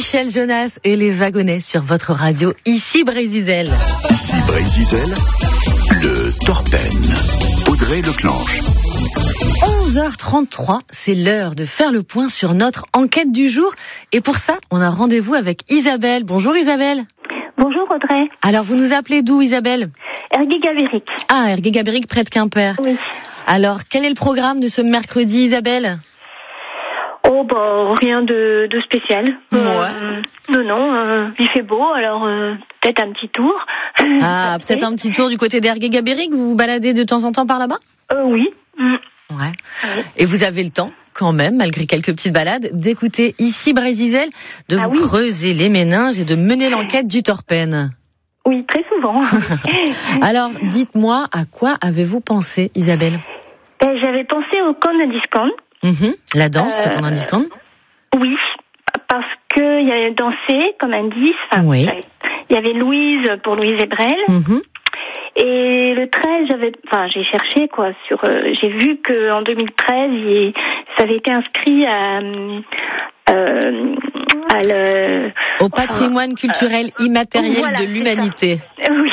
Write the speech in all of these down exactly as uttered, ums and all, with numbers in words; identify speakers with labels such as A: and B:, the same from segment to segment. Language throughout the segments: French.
A: Michel Jonas et les Wagonnets sur votre radio, ici Brézizel.
B: Ici Brézizel, le Torpen, Audrey Leclanche.
A: onze heures trente-trois, c'est l'heure de faire le point sur notre enquête du jour. Et pour ça, on a rendez-vous avec Isabelle. Bonjour Isabelle.
C: Bonjour Audrey.
A: Alors, vous nous appelez d'où Isabelle?
C: Ergué-Gabéric.
A: Ah, Ergué-Gabéric, près de Quimper.
C: Oui.
A: Alors, quel est le programme de ce mercredi Isabelle?
C: Oh bah rien de, de spécial.
A: Ouais.
C: Euh, non non, euh, il fait beau, alors euh, peut-être un petit tour.
A: Ah, peut-être un petit tour du côté d'Ergué-Gabéric. Vous vous baladez de temps en temps par là-bas?
C: Euh, oui. Mm.
A: Ouais. Oui. Et vous avez le temps, quand même, malgré quelques petites balades, d'écouter ici Brézizel, de
C: ah,
A: vous
C: oui.
A: creuser les méninges et de mener l'enquête du Torpen.
C: Oui, très souvent.
A: Alors, dites-moi, à quoi avez-vous pensé, Isabelle?
C: Ben, j'avais pensé au Cornadiscount.
A: Mmh, la danse, euh, le Cornadiscount.
C: Oui, parce que il y avait dansé comme indice. Enfin,
A: oui.
C: Il y avait Louise pour Louise Hébrel.
A: Mmh.
C: Et le treize, j'avais, enfin, j'ai cherché quoi sur. Euh, j'ai vu que en deux mille treize, il, ça avait été inscrit à. Euh, à le,
A: au patrimoine enfin, culturel euh, immatériel voilà, de l'humanité.
C: Oui.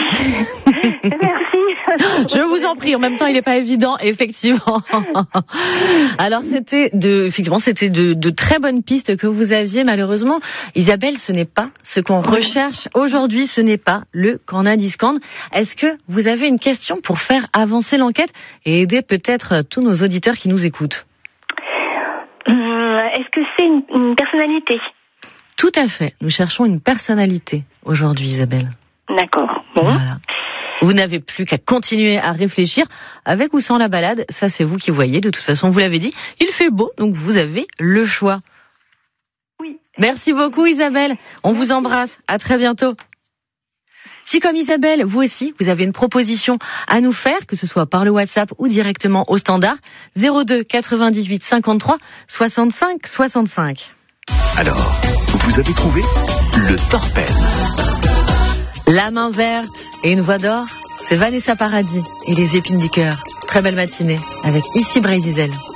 C: Merci.
A: Je vous en prie. En même temps, il n'est pas évident, effectivement. Alors, c'était de, effectivement, c'était de, de très bonnes pistes que vous aviez. Malheureusement, Isabelle, ce n'est pas ce qu'on recherche aujourd'hui. Ce n'est pas le Cornadiscount. Est-ce que vous avez une question pour faire avancer l'enquête et aider peut-être tous nos auditeurs qui nous écoutent?
C: Est-ce que c'est une, une personnalité?
A: Tout à fait. Nous cherchons une personnalité aujourd'hui, Isabelle.
C: D'accord. Bon.
A: Voilà. Vous n'avez plus qu'à continuer à réfléchir, avec ou sans la balade. Ça, c'est vous qui voyez. De toute façon, vous l'avez dit, il fait beau, donc vous avez le choix.
C: Oui.
A: Merci beaucoup, Isabelle. On vous embrasse. À très bientôt. Si, comme Isabelle, vous aussi, vous avez une proposition à nous faire, que ce soit par le WhatsApp ou directement au standard, zéro deux quatre-vingt-dix-huit cinquante-trois soixante-cinq soixante-cinq.
B: Alors, vous avez trouvé le Torpen.
A: La main verte et une voix d'or, c'est Vanessa Paradis et les épines du cœur. Très belle matinée avec Ici Brézizel.